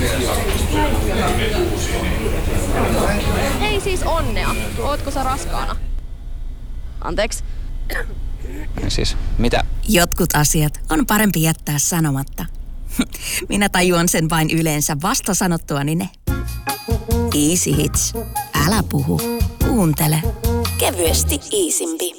Ei siis onnea. Ootko sä raskaana? Anteeksi. Siis, mitä? Jotkut asiat on parempi jättää sanomatta. Minä tajuan sen vain yleensä vasta sanottuani ne. Easy Hits. Älä puhu. Kuuntele. Kevyesti Iisimpi.